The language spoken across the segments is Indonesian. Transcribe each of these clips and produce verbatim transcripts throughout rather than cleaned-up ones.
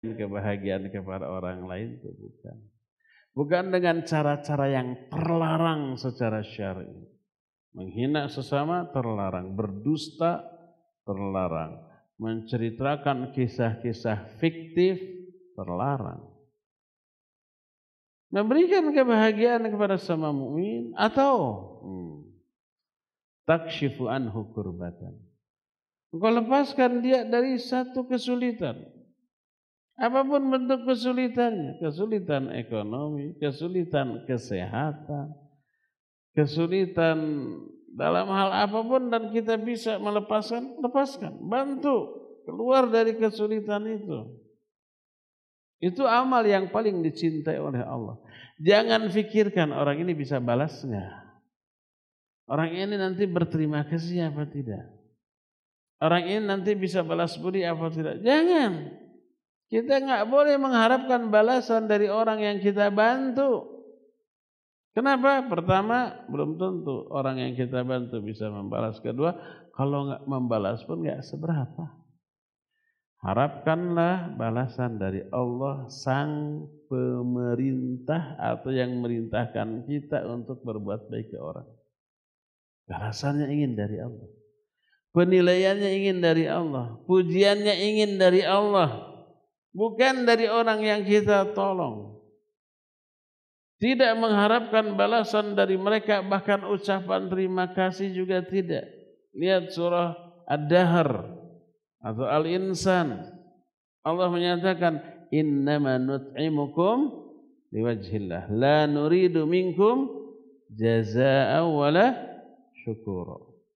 kebahagiaan kepada orang lain itu bukan. Bukan dengan cara-cara yang terlarang secara syar'i. Menghina sesama terlarang, berdusta terlarang, menceritakan kisah-kisah fiktif terlarang. Memberikan kebahagiaan kepada sama mukmin atau hmm, takshifu anhu kurbatan. Engkau lepaskan dia dari satu kesulitan. Apapun bentuk kesulitannya, kesulitan ekonomi, kesulitan kesehatan, kesulitan dalam hal apapun dan kita bisa melepaskan, lepaskan, bantu keluar dari kesulitan itu. Itu amal yang paling dicintai oleh Allah. Jangan fikirkan orang ini bisa balas enggak. Orang ini nanti berterima kasih apa tidak. Orang ini nanti bisa balas budi apa tidak. Jangan. Kita enggak boleh mengharapkan balasan dari orang yang kita bantu. Kenapa? Pertama, belum tentu orang yang kita bantu bisa membalas. Kedua, kalau enggak membalas pun enggak seberapa. Harapkanlah balasan dari Allah sang pemerintah atau yang merintahkan kita untuk berbuat baik ke orang. Balasannya ingin dari Allah. Penilaiannya ingin dari Allah. Pujiannya ingin dari Allah. Bukan dari orang yang kita tolong. Tidak mengharapkan balasan dari mereka, bahkan ucapan terima kasih juga tidak. Lihat surah Ad-Dahr atau Al-Insan. Allah menyatakan, innama nut'imukum liwajhillah, la nuridu minkum jazaa'an wala syukura.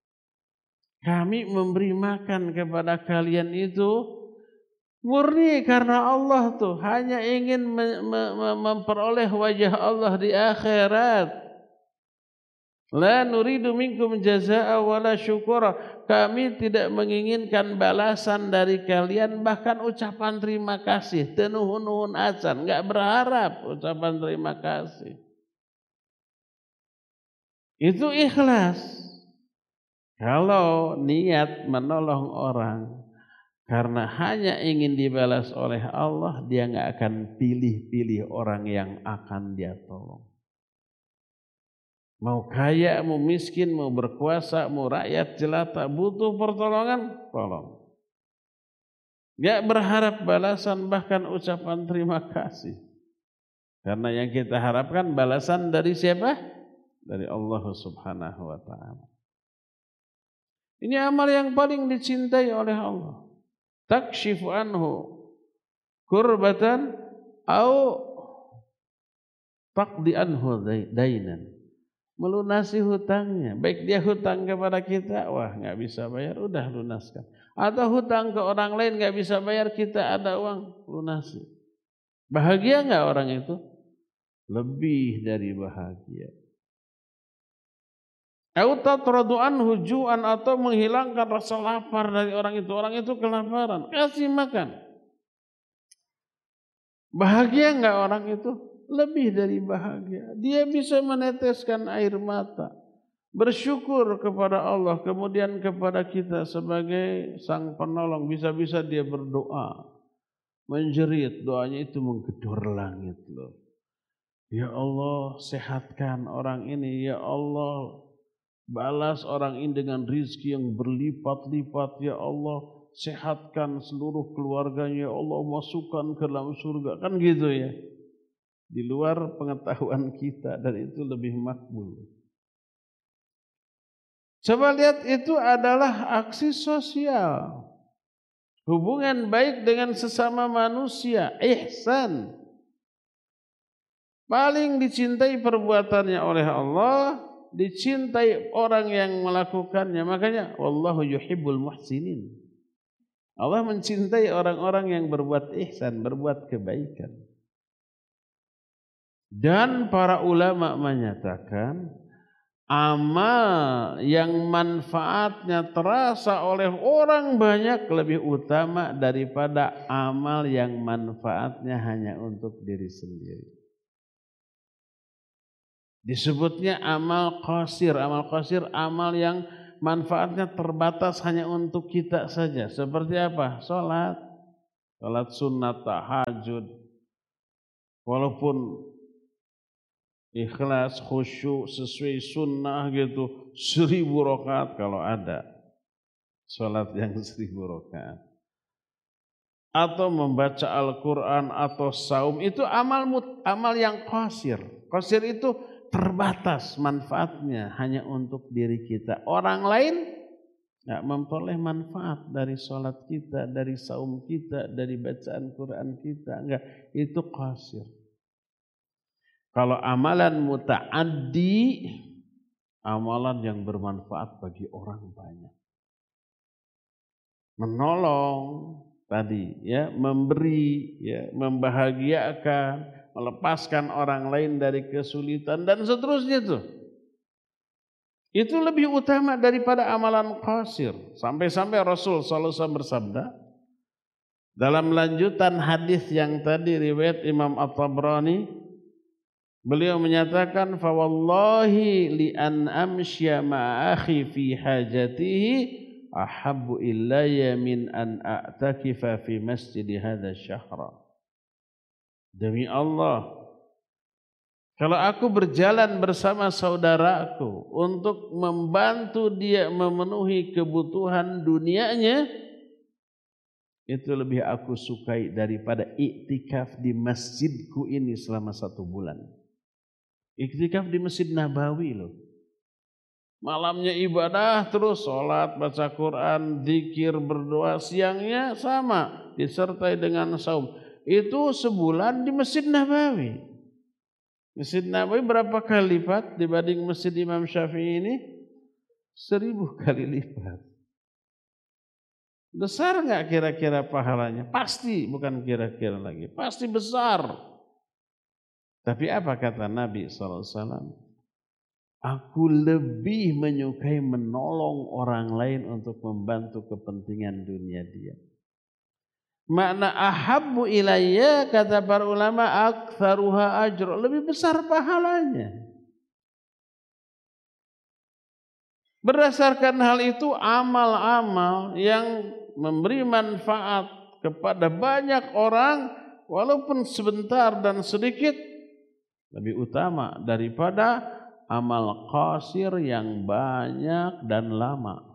Kami memberi makan kepada kalian itu murni karena Allah tuh hanya ingin memperoleh wajah Allah di akhirat. La nuridu minkum jazaa'a wala syukura. Kami tidak menginginkan balasan dari kalian, bahkan ucapan terima kasih, tenuhun-nuhun acan, enggak berharap ucapan terima kasih. Itu ikhlas. Kalau niat menolong orang karena hanya ingin dibalas oleh Allah, dia enggak akan pilih-pilih orang yang akan dia tolong. Mau kaya, mau miskin, mau berkuasa, mau rakyat jelata, butuh pertolongan, tolong. Enggak berharap balasan, bahkan ucapan terima kasih. Karena yang kita harapkan balasan dari siapa? Dari Allah Subhanahu wa ta'ala. Ini amal yang paling dicintai oleh Allah. Takshifu anhu kurbatan au taqdi anhu dainan. Melunasi hutangnya. Baik dia hutang kepada kita, wah enggak bisa bayar, udah lunaskan. Atau hutang ke orang lain enggak bisa bayar, kita ada uang, lunasi. Bahagia enggak orang itu? Lebih dari bahagia. Au tatradu anhu ju'an, atau menghilangkan rasa lapar dari orang itu. Orang itu kelaparan, kasih makan. Bahagia enggak orang itu? Lebih dari bahagia. Dia bisa meneteskan air mata, bersyukur kepada Allah, kemudian kepada kita sebagai sang penolong. Bisa-bisa dia berdoa, menjerit, doanya itu menggedor langit loh. Ya Allah, sehatkan orang ini. Ya Allah, balas orang ini dengan rizki yang berlipat-lipat. Ya Allah, sehatkan seluruh keluarganya. Ya Allah, masukkan ke dalam surga. Kan gitu ya. Di luar pengetahuan kita, dan itu lebih makbul. Coba lihat, itu adalah aksi sosial. Hubungan baik dengan sesama manusia, ihsan. Paling dicintai perbuatannya oleh Allah, dicintai orang yang melakukannya. Makanya wallahu yuhibbul muhsinin. Allah mencintai orang-orang yang berbuat ihsan, berbuat kebaikan. Dan para ulama menyatakan amal yang manfaatnya terasa oleh orang banyak lebih utama daripada amal yang manfaatnya hanya untuk diri sendiri. Disebutnya amal qasir. Amal qasir, amal yang manfaatnya terbatas hanya untuk kita saja. Seperti apa? Salat. salat sunat tahajud, walaupun ikhlas, khusyuk, sesuai sunnah gitu, seribu rakaat kalau ada salat yang seribu rakaat. Atau membaca Al-Quran atau saum, itu amal amal yang qasir. Qasir itu terbatas manfaatnya hanya untuk diri kita. Orang lain nggak memperoleh manfaat dari sholat kita, dari saum kita, dari bacaan Quran kita. Enggak, itu qasir. Kalau amalan muta'addi, amalan yang bermanfaat bagi orang banyak. Menolong tadi, ya, memberi, ya, membahagiakan, melepaskan orang lain dari kesulitan dan seterusnya tuh. Itu lebih utama daripada amalan qasir. Sampai-sampai Rasul sallallahu alaihi wasallam bersabda dalam lanjutan hadis yang tadi riwayat Imam At-Tabrani, beliau menyatakan fa wallahi li an amsya ma akhi fi hajatihi ahabbu ilayya min an a'takifa fi masjid hadha syahra. Demi Allah, kalau aku berjalan bersama saudaraku untuk membantu dia memenuhi kebutuhan dunianya, itu lebih aku sukai daripada iktikaf di masjidku ini selama satu bulan. Iktikaf di Masjid Nabawi loh. Malamnya ibadah terus, sholat, baca Quran, zikir, berdoa. Siangnya sama, disertai dengan saum. Itu sebulan di Masjid Nabawi. Masjid Nabawi berapa kali lipat dibanding Masjid Imam Syafi'i ini? Seribu kali lipat. Besar nggak kira-kira pahalanya? Pasti, bukan kira-kira lagi. Pasti besar. Tapi apa kata Nabi shallallahu alaihi wasallam? Aku lebih menyukai menolong orang lain untuk membantu kepentingan dunia dia. Makna ahabbu ilayya, kata para ulama, aktsaruha ajr, lebih besar pahalanya. Berdasarkan hal itu, amal-amal yang memberi manfaat kepada banyak orang walaupun sebentar dan sedikit lebih utama daripada amal qasir yang banyak dan lama.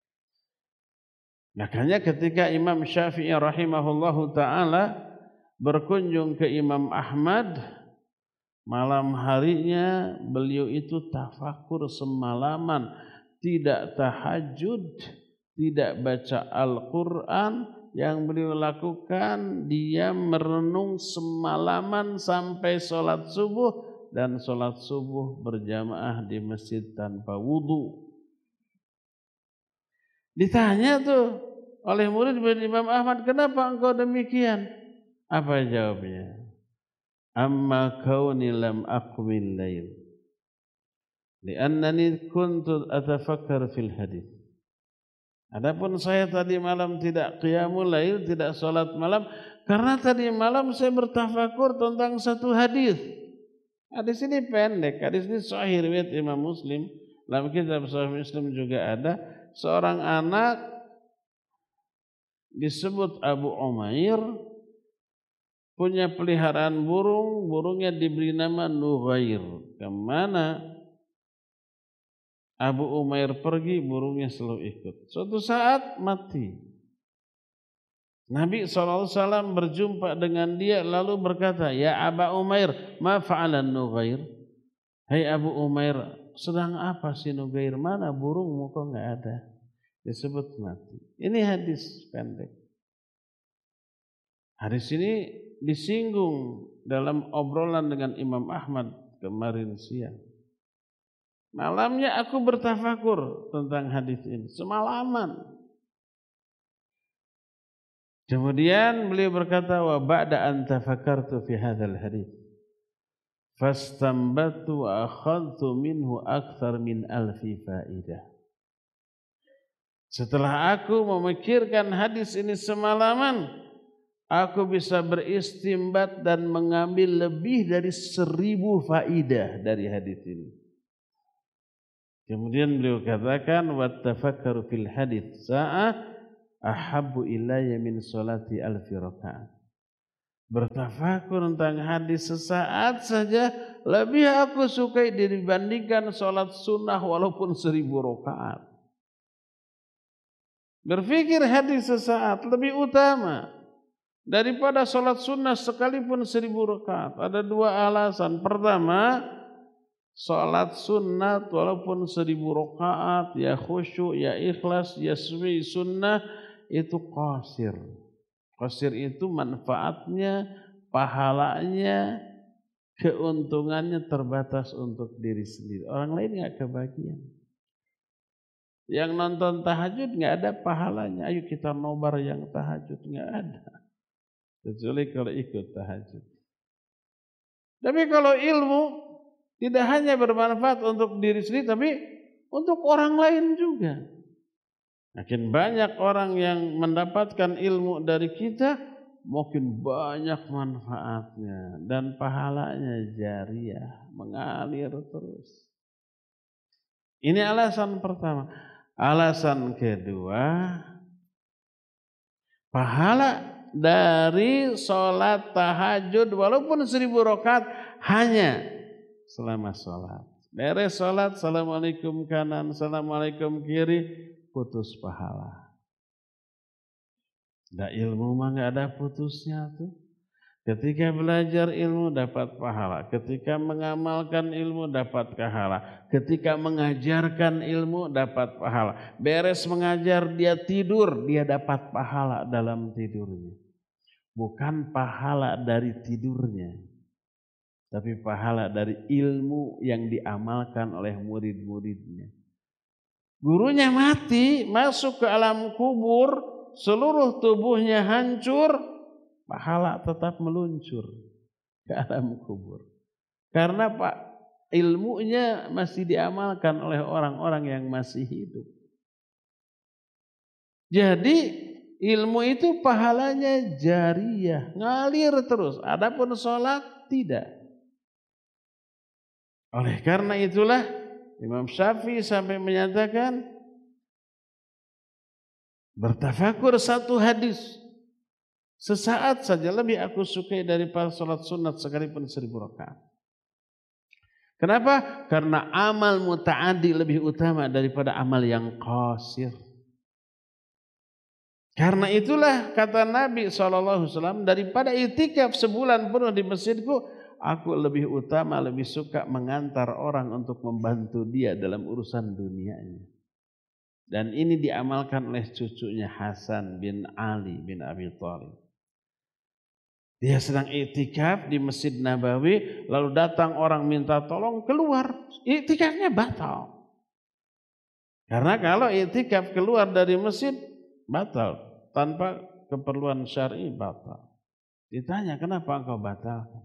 Makanya ketika Imam Syafi'i rahimahullahu ta'ala berkunjung ke Imam Ahmad, malam harinya beliau itu tafakur semalaman, tidak tahajud, tidak baca Al-Quran. Yang beliau lakukan, dia merenung semalaman sampai sholat subuh, dan sholat subuh berjamaah di masjid tanpa wudu. Ditanya tuh oleh murid Imam Ahmad, kenapa engkau demikian? Apa jawabnya? Amma kauni lam aqmil lail li'annani kuntu atafakkar fil hadith. Adapun saya tadi malam tidak qiyamul lail, tidak salat malam, karena tadi malam saya bertafakur tentang satu hadis. Hadis ini pendek, hadis ini sahih riwayat Imam Muslim. Dalam kitab Sahih Muslim juga ada seorang anak disebut Abu Umair, punya peliharaan burung, burungnya diberi nama Nughair. Kemana Abu Umair pergi, burungnya selalu ikut. Suatu saat mati. Nabi shallallahu alaihi wasallam berjumpa dengan dia lalu berkata, ya Abu Umair, ma fa'alan Nughair? Hai Abu Umair, sedang apa si Nughair? Mana burungmu kok enggak ada? Disebut mati. Ini hadis pendek. Hadis ini disinggung dalam obrolan dengan Imam Ahmad kemarin siang. Malamnya aku bertafakur tentang hadis ini semalaman. Kemudian beliau berkata, wa ba'da an tafakkartu fi hadzal hadits fastambattu wa akhadtu minhu akthar min alfi faidah. Setelah aku memikirkan hadis ini semalaman, aku bisa beristimbat dan mengambil lebih dari seribu faidah dari hadis ini. Kemudian beliau katakan, wa tafakkaru fil hadits sa'ah ahabbu ilayya min salati alfi rakaat. Bertafakur tentang hadis sesaat saja lebih aku sukai dibandingkan sholat sunnah walaupun seribu rakaat. Berpikir hadis sesaat lebih utama daripada sholat sunnah sekalipun seribu rakaat. Ada dua alasan. Pertama, sholat sunnah walaupun seribu rakaat, ya khusyuk, ya ikhlas, ya suwi sunnah, itu qasir. Qasir itu manfaatnya, pahalanya, keuntungannya terbatas untuk diri sendiri. Orang lain nggak kebagian. Yang nonton tahajud nggak ada pahalanya. Ayo kita nobar yang tahajud, nggak ada. Kecuali kalau ikut tahajud. Tapi kalau ilmu tidak hanya bermanfaat untuk diri sendiri, tapi untuk orang lain juga. Makin banyak orang yang mendapatkan ilmu dari kita, makin banyak manfaatnya dan pahalanya jariah, mengalir terus. Ini alasan pertama. Alasan kedua, pahala dari sholat tahajud walaupun seribu rakaat hanya selama sholat. Beres sholat, assalamualaikum kanan, assalamualaikum kiri, putus pahala. Ada ilmu mah nggak ada putusnya tuh. Ketika belajar ilmu dapat pahala, ketika mengamalkan ilmu dapat pahala, ketika mengajarkan ilmu dapat pahala. Beres mengajar dia tidur, dia dapat pahala dalam tidurnya. Bukan pahala dari tidurnya, tapi pahala dari ilmu yang diamalkan oleh murid-muridnya. Gurunya mati, masuk ke alam kubur, seluruh tubuhnya hancur, pahala tetap meluncur ke alam kubur. Karena Pak, ilmunya masih diamalkan oleh orang-orang yang masih hidup. Jadi ilmu itu pahalanya jariah, ngalir terus. Adapun sholat tidak. Oleh karena itulah Imam Syafi'i sampai menyatakan, bertafakur satu hadis sesaat saja lebih aku sukai daripada sholat sunat sekalipun seribu rakaat. Kenapa? Karena amal muta'addi lebih utama daripada amal yang qasir. Karena itulah kata Nabi shallallahu alaihi wasallam, daripada itikaf sebulan penuh di masjidku, aku lebih utama, lebih suka mengantar orang untuk membantu dia dalam urusan dunianya. Dan ini diamalkan oleh cucunya Hasan bin Ali bin Abi Thalib. Dia sedang iktikaf di Masjid Nabawi, lalu datang orang minta tolong, keluar, iktikafnya batal. Karena kalau iktikaf keluar dari masjid, batal. Tanpa keperluan syar'i batal. Ditanya, kenapa engkau batalkan?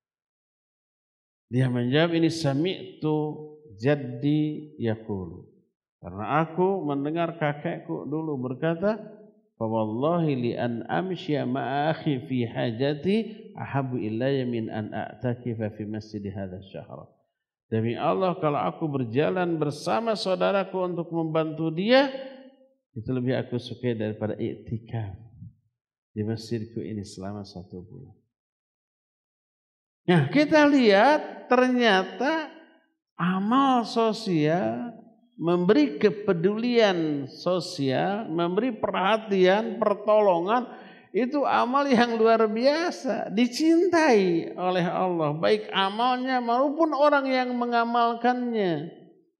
Dia menjawab, ini sami'tu jaddi yaqulu. Karena aku mendengar kakekku dulu berkata, fa wallahi li an amsya ma'a akhi fi hajati ahabbu ilayya min an a'takifa fi masjid hadha syahr. Demi Allah, kalau aku berjalan bersama saudaraku untuk membantu dia, itu lebih aku sukai daripada iktikaf di masjidku ini selama satu bulan. Nah, kita lihat ternyata amal sosial, memberi kepedulian sosial, memberi perhatian, pertolongan, itu amal yang luar biasa, dicintai oleh Allah, baik amalnya maupun orang yang mengamalkannya.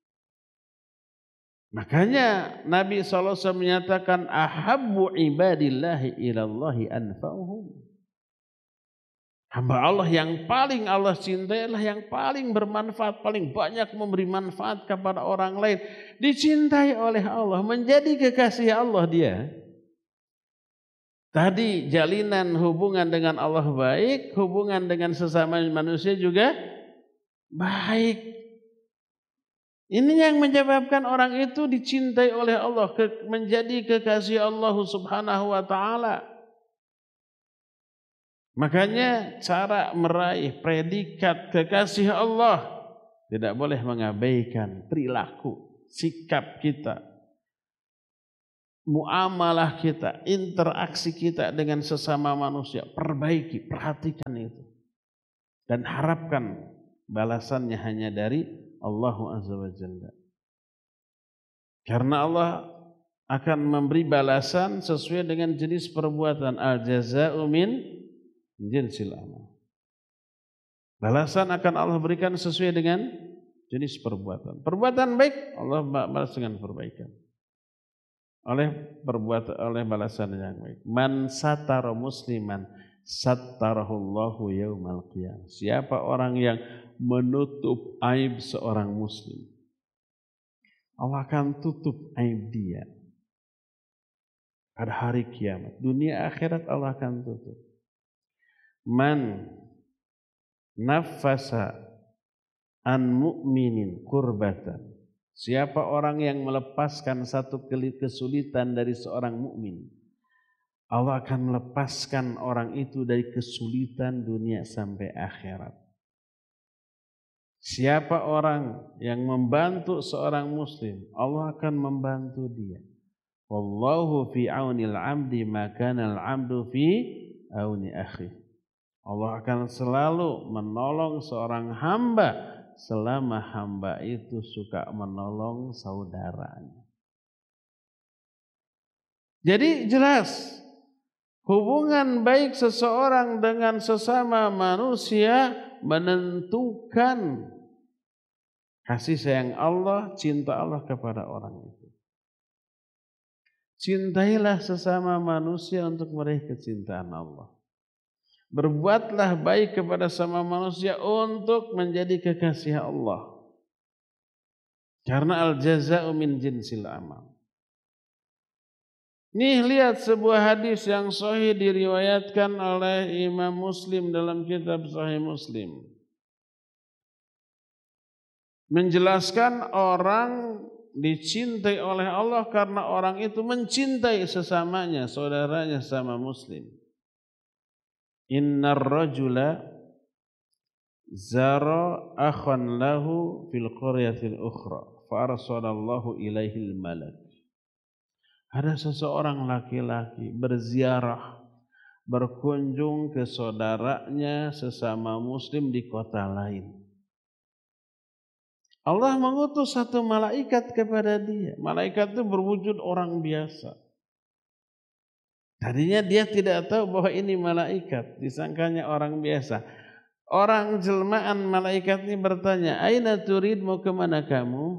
Makanya Nabi shallallahu alaihi wasallam menyatakan, ahabbu ibadillahi ilallahi anfa'uhum. Hamba Allah yang paling Allah cintai adalah yang paling bermanfaat, paling banyak memberi manfaat kepada orang lain. Dicintai oleh Allah, menjadi kekasih Allah dia. Tadi jalinan hubungan dengan Allah baik, hubungan dengan sesama manusia juga baik. Ini yang menyebabkan orang itu dicintai oleh Allah, menjadi kekasih Allah Subhanahu wa ta'ala. Makanya cara meraih predikat kekasih Allah tidak boleh mengabaikan perilaku, sikap kita. muamalah kita, interaksi kita dengan sesama manusia, perbaiki, perhatikan itu. Dan harapkan balasannya hanya dari Allah Azza wa Jalla. Karena Allah akan memberi balasan sesuai dengan jenis perbuatan. Al-jaza'u min jinsil amal. Balasan akan Allah berikan sesuai dengan jenis perbuatan. Perbuatan baik Allah balas dengan perbaikan. Oleh perbuatan oleh balasan yang baik. Man satara musliman sattarahullahu yaumal qiyamah. Siapa orang yang menutup aib seorang muslim, Allah akan tutup aib dia pada hari kiamat. Dunia akhirat Allah akan tutup. Man nafasa an mu'minin kurbatan. Siapa orang yang melepaskan satu kesulitan dari seorang mukmin, Allah akan melepaskan orang itu dari kesulitan dunia sampai akhirat. Siapa orang yang membantu seorang muslim, Allah akan membantu dia. Wallahu fi aunil 'abdi ma kana al-'abdu fi auni akhi. Allah akan selalu menolong seorang hamba selama hamba itu suka menolong saudaranya. Jadi jelas hubungan baik seseorang dengan sesama manusia menentukan kasih sayang Allah, cinta Allah kepada orang itu. Cintailah sesama manusia untuk meraih kecintaan Allah. Berbuatlah baik kepada sama manusia untuk menjadi kekasih Allah. Karena al-jaza'u min jinsil amal. Nih lihat sebuah hadis yang sahih diriwayatkan oleh Imam Muslim dalam kitab Sahih Muslim. Menjelaskan orang dicintai oleh Allah karena orang itu mencintai sesamanya, saudaranya sama muslim. Innar rajula zara akhan lahu fil qaryatil ukhra fa arsalallahu ilaihil malak. Ada seseorang laki-laki berziarah, berkunjung ke saudaranya sesama muslim di kota lain. Allah mengutus satu malaikat kepada dia. Malaikat itu berwujud orang biasa. Tadinya dia tidak tahu bahwa ini malaikat, disangkanya orang biasa. Orang jelmaan malaikat ini bertanya, "Aina turid, mau kemana kamu?"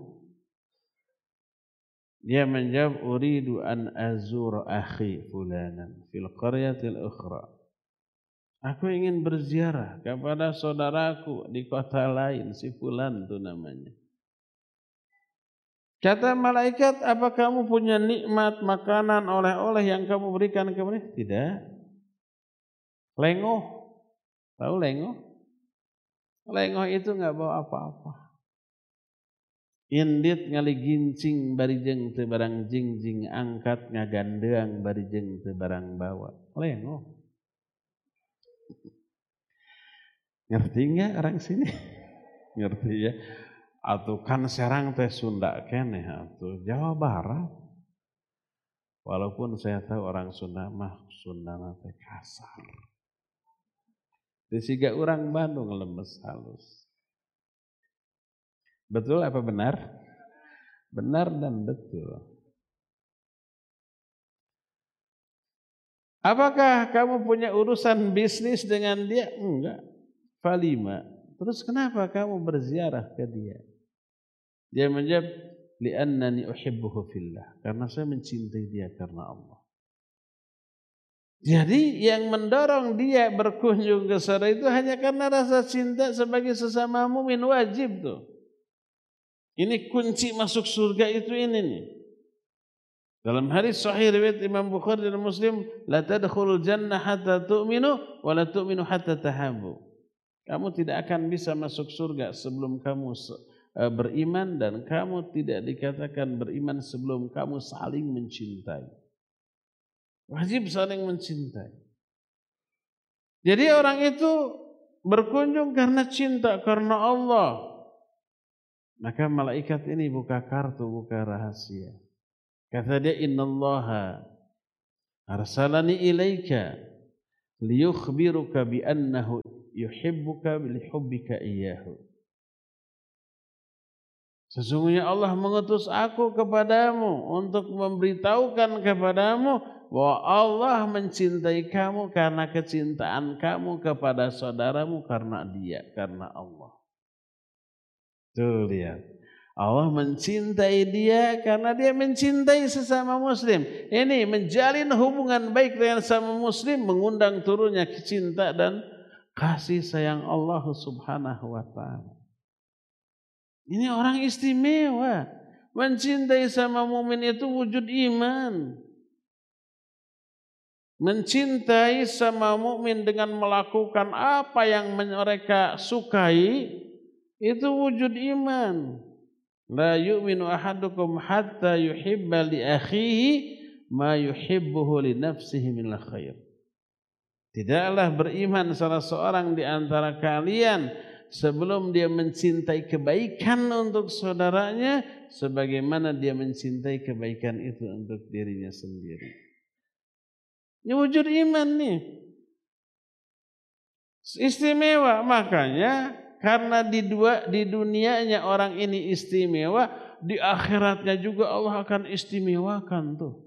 Dia menjawab, "Uridu an azur akhi fulanan fil qaryatil ukhra." Aku ingin berziarah kepada saudaraku di kota lain, si fulan itu namanya. Kata malaikat, apa kamu punya nikmat, makanan, oleh-oleh yang kamu berikan kepada dia? Tidak. Lengoh. Tahu lengoh? Lengoh itu enggak bawa apa-apa. Indit ngali gincing barijeng teu barang jingjing, angkat ngagandeang barijeng teu barang bawa. Lengoh. Ngerti enggak orang sini? Ngerti ya? Atau kan Serang teh Sunda keneh atuh Jawa Barat. Walaupun saya tahu orang Sunda mah Sunda teh kasar. Teu siga urang Bandung lemes halus. Betul apa benar? Benar dan betul. Apakah kamu punya urusan bisnis dengan dia? Enggak. Falima. Terus kenapa kamu berziarah ke dia? Dia menjawab, li'annani uhibbuhu fillah. Karena saya mencintai dia karena Allah. Jadi yang mendorong dia berkunjung ke saudara itu hanya karena rasa cinta sebagai sesama mukmin, wajib tuh. Ini kunci masuk surga itu ini nih. Dalam hadis sahih riwayat Imam Bukhari dan Muslim, la tadkhulul jannah hatta tu'minu wa la tu'minu hatta tahabbu. Kamu tidak akan bisa masuk surga sebelum kamu beriman, dan kamu tidak dikatakan beriman sebelum kamu saling mencintai. Wajib saling mencintai. Jadi orang itu berkunjung karena cinta, karena Allah. Maka malaikat ini buka kartu, buka rahasia. Kata dia, innallaha arsalani ilaika liyukhbiruka bi annahu yuhibbuka lihubbika iyyahu. Sesungguhnya Allah mengutus aku kepadamu untuk memberitahukan kepadamu bahwa Allah mencintai kamu karena kecintaan kamu kepada saudaramu karena dia, karena Allah. Tuh lihat. Allah mencintai dia karena dia mencintai sesama muslim. Ini menjalin hubungan baik dengan sesama muslim, mengundang turunnya cinta dan kasih sayang Allah Subhanahu wa ta'ala. Ini orang istimewa. Mencintai sama mukmin itu wujud iman. Mencintai sama mukmin dengan melakukan apa yang mereka sukai itu wujud iman. La yu'minu ahadukum hatta yuhibba li akhihi ma yuhibbuhu li nafsihi minal khair. Tidaklah beriman salah seorang di antara kalian sebelum dia mencintai kebaikan untuk saudaranya sebagaimana dia mencintai kebaikan itu untuk dirinya sendiri. Ini wujud iman nih. Istimewa, makanya karena di dua di dunianya orang ini istimewa, di akhiratnya juga Allah akan istimewakan tuh.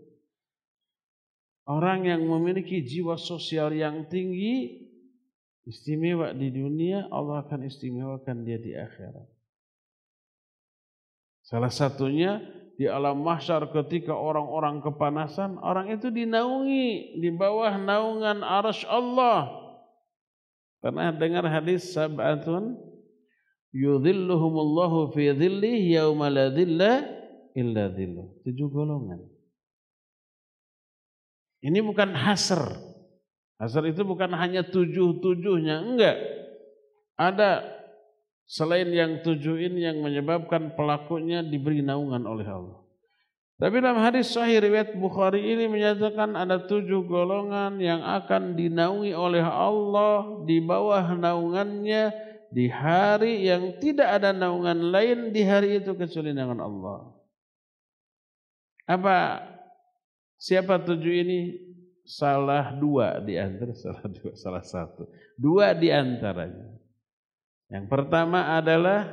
Orang yang memiliki jiwa sosial yang tinggi istimewa di dunia, Allah akan istimewakan dia di akhirat. Salah satunya di alam mahsyar ketika orang-orang kepanasan, orang itu dinaungi di bawah naungan arsy Allah. Pernah dengar hadis sab'atun yudhilluhumullahu fi dhillihi yauma la dhilla illa dhilluh. Tujuh golongan. Ini bukan hasr. Hasr itu bukan hanya tujuh-tujuhnya, enggak. Ada selain yang tujuh ini yang menyebabkan pelakunya diberi naungan oleh Allah. Tapi dalam hadis sahih riwayat Bukhari ini menyatakan ada tujuh golongan yang akan dinaungi oleh Allah di bawah naungannya di hari yang tidak ada naungan lain di hari itu kecuali naungan Allah. Apa? Siapa tujuh ini? Salah dua di antara salah dua salah satu dua di antaranya. Yang pertama adalah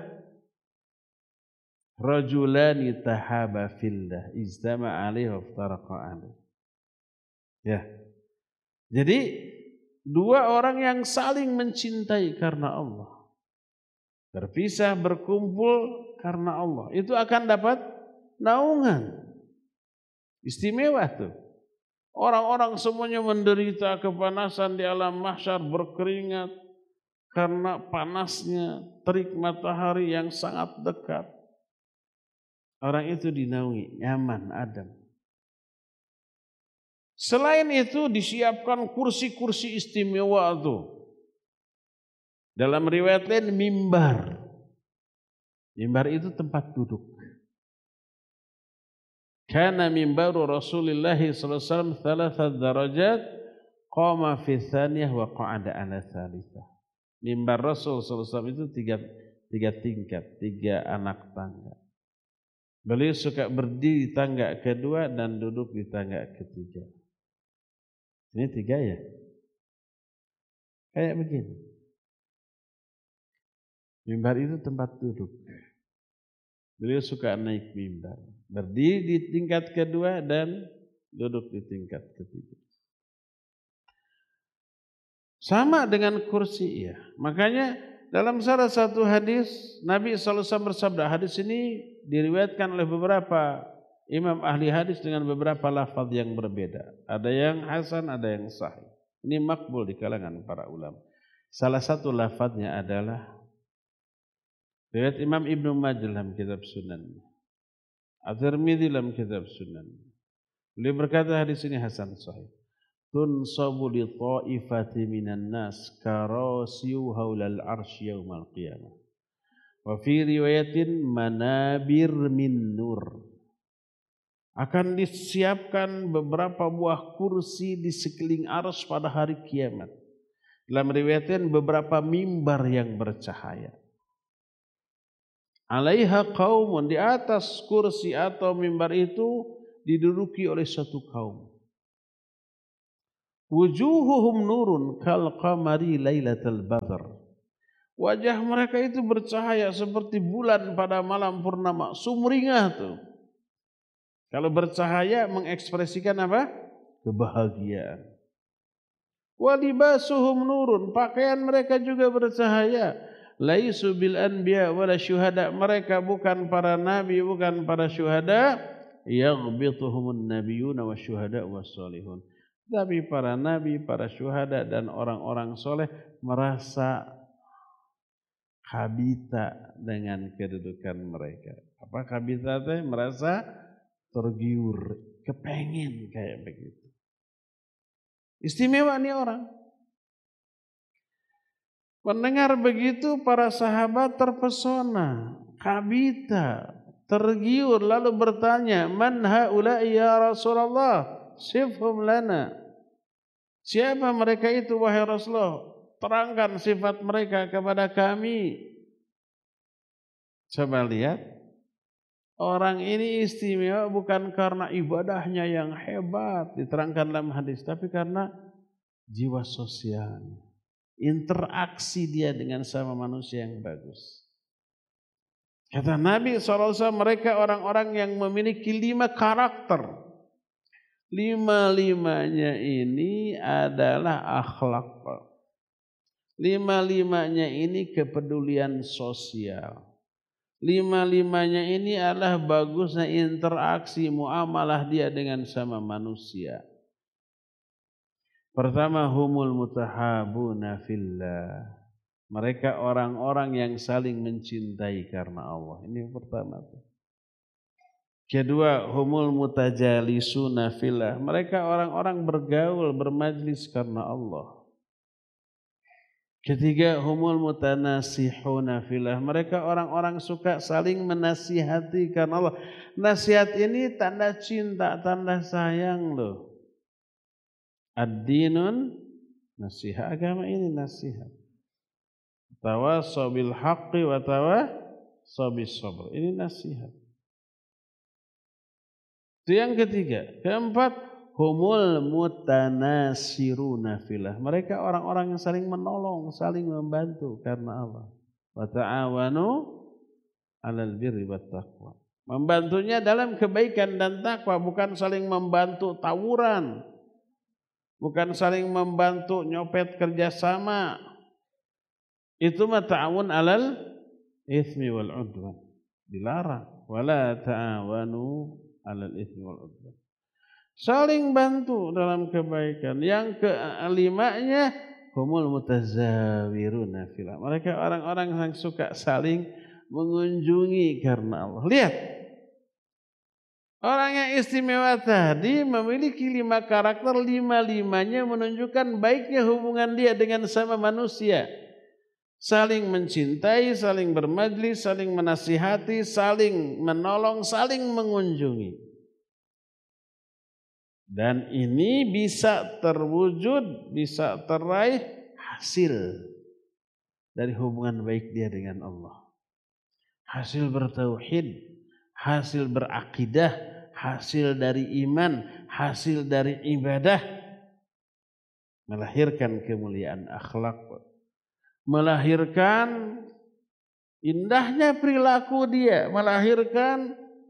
rajulani tahaba fillah ijtama alaihi wa iftaraqa alaihi. Ya. Jadi dua orang yang saling mencintai karena Allah. Berpisah berkumpul karena Allah. Itu akan dapat naungan. Istimewa tuh. Orang-orang semuanya menderita kepanasan di alam mahsyar, berkeringat karena panasnya terik matahari yang sangat dekat. Orang itu dinaungi, nyaman, adem. Selain itu disiapkan kursi-kursi istimewa itu. Dalam riwayat lain mimbar. Mimbar itu tempat duduk. Kana mimbaru Rasulillah sallallahu alaihi wasallam thalatha darajat qama fi tsaniyah wa qa'ada ala tsalitsah. Mimbar Rasul sallallahu alaihi wasallam itu tiga, tiga tingkat, tiga anak tangga. Beliau suka berdiri di tangga kedua dan duduk di tangga ketiga. Ini tiga ya? Kayak begini. Mimbar itu tempat duduk. Beliau suka naik mimbar. Berdiri di tingkat kedua dan duduk di tingkat ketiga. Sama dengan kursi ya. Makanya dalam salah satu hadis Nabi shallallahu alaihi wasallam bersabda, hadis ini diriwayatkan oleh beberapa imam ahli hadis dengan beberapa lafaz yang berbeda. Ada yang hasan, ada yang sahih. Ini makbul di kalangan para ulama. Salah satu lafaznya adalah riwayat Imam Ibnu Majah dalam kitab Sunan. At-Tirmidzi dalam kitab Sunan. Beliau berkata hadis ini hasan sahih. Tunsabu li ta'ifati minan nas karasiyu haulal arsy yaumal qiyamah. Wa fi riwayatin manabir min nur. Akan disiapkan beberapa buah kursi di sekeliling arsy pada hari kiamat. Dalam riwayatin beberapa mimbar yang bercahaya. Alaiha qaumun, di atas kursi atau mimbar itu diduduki oleh satu kaum. Wujuhuhum nurun kal qamari lailatal badr. Wajah mereka itu bercahaya seperti bulan pada malam purnama, sumringah tuh. Kalau bercahaya mengekspresikan apa? Kebahagiaan. Wa libasuhum nurun, pakaian mereka juga bercahaya. Laisu bil anbiya wala syuhada, mereka bukan para nabi, bukan para syuhada. Yaghbituhumun nabiyuna wasyuhada wassalihun. Tapi para nabi, para syuhada dan orang-orang soleh merasa kabita dengan kedudukan mereka. Apa kabita teh? Merasa tergiur, kepengen kayak begitu. Istimewa nih orang. Mendengar begitu para sahabat terpesona, kabita, tergiur, lalu bertanya, "Man haula'i ya Rasulullah? Sifhum lana." Siapa mereka itu wahai Rasulullah? Terangkan sifat mereka kepada kami. Coba lihat. Orang ini istimewa bukan karena ibadahnya yang hebat diterangkan dalam hadis, tapi karena jiwa sosialnya. Interaksi dia dengan sama manusia yang bagus. Kata Nabi shallallahu alaihi wasallam, mereka orang-orang yang memiliki lima karakter. Lima-limanya ini adalah akhlak. Lima-limanya ini kepedulian sosial. Lima-limanya ini adalah bagusnya interaksi muamalah dia dengan sama manusia. Pertama, humul mutahabuna fillah. Mereka orang-orang yang saling mencintai karena Allah. Ini yang pertama. Kedua, humul mutajalisuna fillah. Mereka orang-orang bergaul, bermajlis karena Allah. Ketiga, humul mutanasihuna fillah. Mereka orang-orang suka saling menasihati karena Allah. Nasihat ini tanda cinta, tanda sayang loh. Ad-dinun nasihat, agama ini nasihat. Tawassaw bil haqqi wa tawassaw bis sabr. Ini nasihat. Itu yang ketiga. Keempat, humul mutanasiruna fillah. Mereka orang-orang yang saling menolong, saling membantu karena Allah. Wa ta'awanu 'alal birri wat taqwa. Membantunya dalam kebaikan dan takwa, bukan saling membantu tawuran. Bukan saling membantu nyopet kerjasama. Itu mah ta'awun 'alal itsmi wal 'udwan. Dilarang. Wala ta'awanu 'alal itsmi wal 'udwan. Saling bantu dalam kebaikan. Yang kelimanya, humul mutazawiruna fillah. Mereka orang-orang yang suka saling mengunjungi karena Allah. Lihat. Orang yang istimewa tadi memiliki lima karakter, lima-limanya menunjukkan baiknya hubungan dia dengan sama manusia. Saling mencintai, saling bermajlis, saling menasihati, saling menolong, saling mengunjungi. Dan ini bisa terwujud, bisa teraih hasil dari hubungan baik dia dengan Allah. Hasil bertauhid, hasil berakidah, hasil dari iman, hasil dari ibadah. Melahirkan kemuliaan akhlak. Melahirkan indahnya perilaku dia. Melahirkan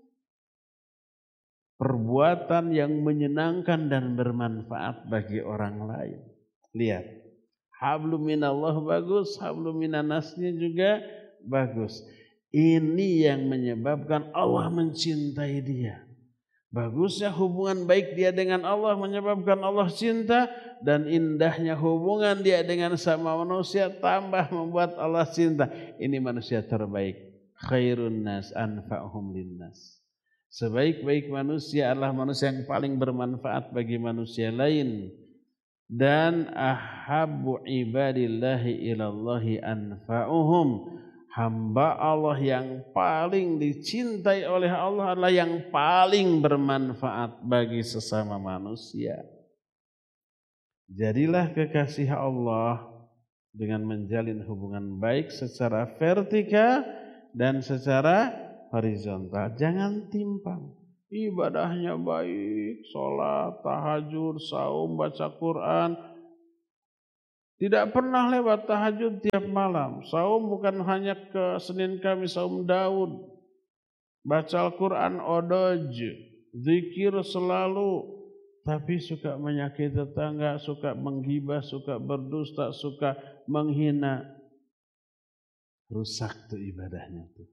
perbuatan yang menyenangkan dan bermanfaat bagi orang lain. Lihat, hablum minallah bagus, hablum minannasnya juga bagus. Ini yang menyebabkan Allah mencintai dia. Bagusnya hubungan baik dia dengan Allah menyebabkan Allah cinta, dan indahnya hubungan dia dengan sama manusia tambah membuat Allah cinta. Ini manusia terbaik. Khairun nas anfa'hum linnas. Sebaik-baik manusia adalah manusia yang paling bermanfaat bagi manusia lain. Dan ahabbu ibadillahi ilallahi anfa'uhum. Hamba Allah yang paling dicintai oleh Allah adalah yang paling bermanfaat bagi sesama manusia. Jadilah kekasih Allah dengan menjalin hubungan baik secara vertikal dan secara horizontal. Jangan timpang. ibadahnya baik, sholat, tahajud, saum, baca Quran. Tidak pernah lewat tahajud tiap malam. Saum bukan hanya ke Senin Kamis, saum Daud. Baca Al-Quran odoj, zikir selalu. Tapi suka menyakiti tetangga, suka menggibah, suka berdusta, suka menghina. Rusak tuh ibadahnya tuh.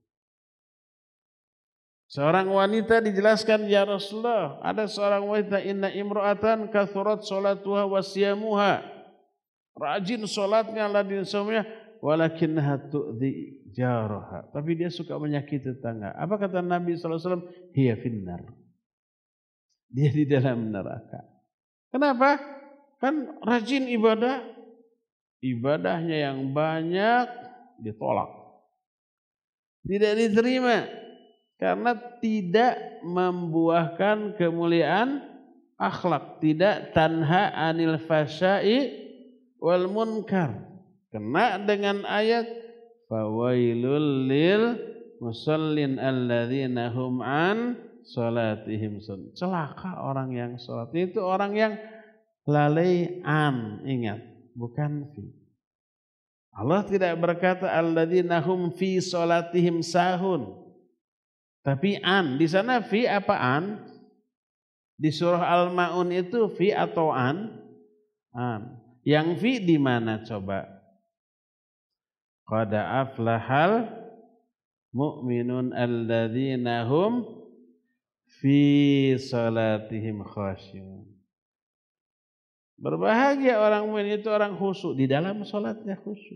Seorang wanita dijelaskan, ya Rasulullah, ada seorang wanita, inna imra'atan kathurat sholatuha wa siyamuha. Rajin sholatnya, ladin saumnya, walakinnaha tu'dhi jaraha. Tapi dia suka menyakiti tetangga. Apa kata Nabi shallallahu alaihi wasallam? Hiya finnar. Dia di dalam neraka. Kenapa? Kan rajin ibadah, ibadahnya yang banyak ditolak. Tidak diterima karena tidak membuahkan kemuliaan akhlak, tidak tanha anil fasya'i wal munkar. Kena dengan ayat fawailul lil musallin alladzina hum an salatihim. Celaka orang yang salat. Itu orang yang lalai an, ingat, bukan fi. Allah tidak berkata alladzina hum fi salatihim sahun. Tapi an, di sana fi apa an? Di surah Al-Maun itu fi atau an? An. Yang fi di mana coba? Qad aflahal mu'minun alladzina hum fi salatihim khasyun. Berbahagia orang mukmin itu orang khusyuk, di dalam salatnya khusyuk.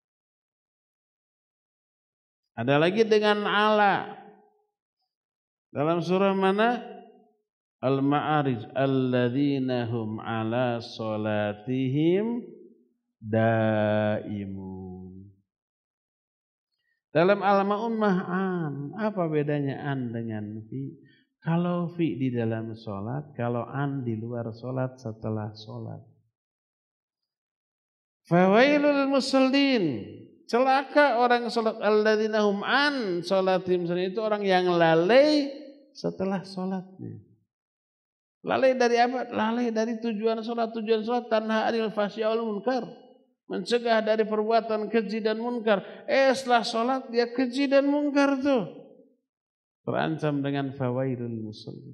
Ada lagi dengan ala. Dalam surah mana? Al-Ma'arij, alladzina hum ala salatihim daimun. Dalam Al-Ma'un ma'an, apa bedanya an dengan fi? Kalau fi di dalam sholat, kalau an di luar sholat setelah sholat. Fawailul musallin, celaka orang sholat, alladzina hum an sholatim, itu orang yang lalai setelah sholatnya. Lalai dari apa? Lalai dari tujuan sholat. Tujuan sholat tanha anil fasya wal munkar, mencegah dari perbuatan keji dan munkar. Eh setelah sholat dia keji dan munkar tuh, terancam dengan fawailul musallin.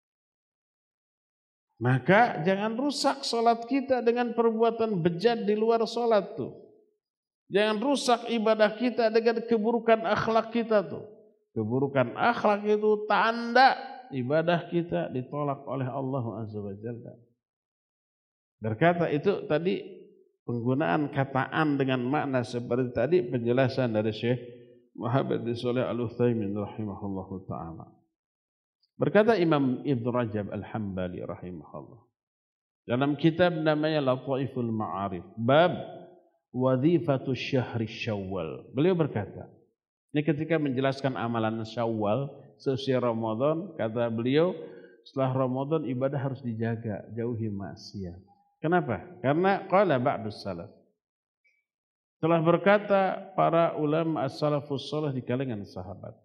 Maka jangan rusak sholat kita dengan perbuatan bejat di luar sholat tuh. Jangan rusak ibadah kita dengan keburukan akhlak kita tuh. Keburukan akhlak itu tanda ibadah kita ditolak oleh Allah Azza wa Jalla. Berkata itu tadi penggunaan kataan dengan makna seperti tadi penjelasan dari Syekh Muhammad bin Shalih Al-Utsaimin rahimahullahu taala. Berkata Imam Ibnu Rajab Al-Hambali rahimahullah dalam kitab namanya Lataiful Ma'arif, bab wadhifatus syahri Syawal. Beliau berkata, ini ketika menjelaskan amalan Syawal sesuai Ramadan, kata beliau, setelah Ramadan ibadah harus dijaga, jauhi maksiat. Kenapa? Karena qala ba'dus salaf, telah berkata para ulama as-salafus salih di kalangan sahabat,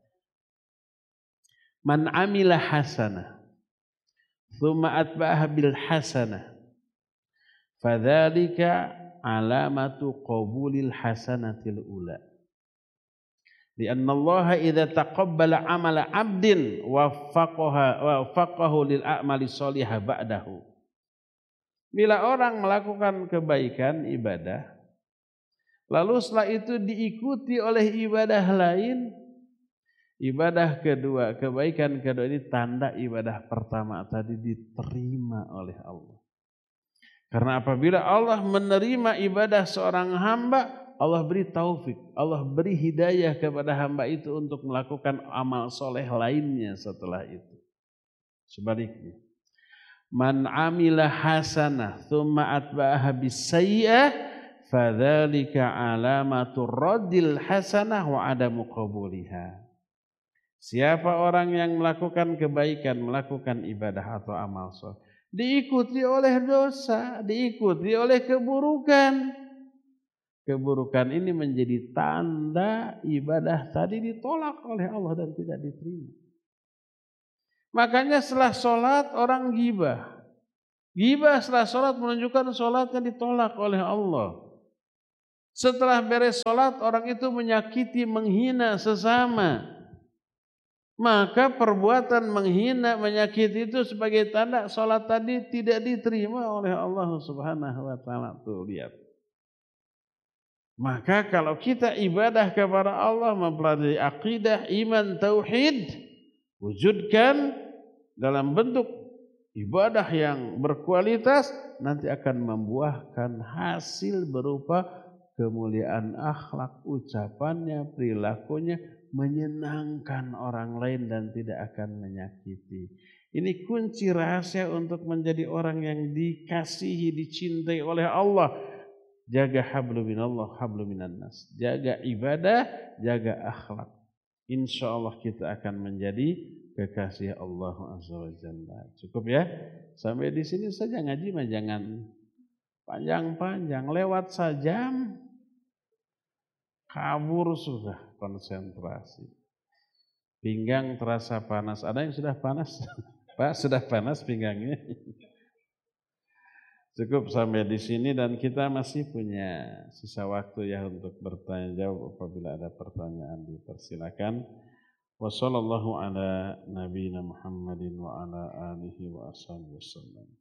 man amila hasanah thumma atba'aha bil hasanah fadzalika alamatu qabulil hasanatil ula. Lianna Allah idza taqabbala amala 'abdin waffaqaha waffaqahu lil a'mali shalihah ba'dahu. Bila orang melakukan kebaikan ibadah, lalu setelah itu diikuti oleh ibadah lain, ibadah kedua, kebaikan kedua ini tanda ibadah pertama tadi diterima oleh Allah. Karena apabila Allah menerima ibadah seorang hamba, Allah beri taufik, Allah beri hidayah kepada hamba itu untuk melakukan amal soleh lainnya setelah itu. Sebaliknya, man amila hasanah thumma atba'aha bisayyi'ah fadzalika alamatu raddil hasanah wa adamu qabuliha. Siapa orang yang melakukan kebaikan, melakukan ibadah atau amal soleh, diikuti oleh dosa, diikuti oleh keburukan. Keburukan ini menjadi tanda ibadah tadi ditolak oleh Allah dan tidak diterima. Makanya setelah sholat orang gibah. Gibah setelah sholat menunjukkan sholatnya ditolak oleh Allah. Setelah beres sholat orang itu menyakiti, menghina sesama. Maka perbuatan menghina, menyakiti itu sebagai tanda sholat tadi tidak diterima oleh Allah Subhanahu wa taala. Tuh lihat. Maka kalau kita ibadah kepada Allah mempelajari akidah, iman, tauhid, wujudkan dalam bentuk ibadah yang berkualitas, nanti akan membuahkan hasil berupa kemuliaan akhlak, ucapannya, perilakunya, menyenangkan orang lain dan tidak akan menyakiti. Ini kunci rahasia untuk menjadi orang yang dikasihi, dicintai oleh Allah. Jaga hablum minallah, hablum minan nas. Jaga ibadah, jaga akhlak. Insya Allah kita akan menjadi kekasih Allah Azza wa Jalla. Cukup ya? Sampai di sini saja ngaji mah jangan panjang-panjang. Lewat sajam kabur sudah konsentrasi. Pinggang terasa panas. Ada yang sudah panas? Pak, sudah panas pinggangnya? Cukup sampai di sini dan kita masih punya sisa waktu ya untuk bertanya jawab. Apabila ada pertanyaan dipersilakan. Wassallallahu ala nabiyina Muhammadin wa ala alihi wa ashabihi wasallam.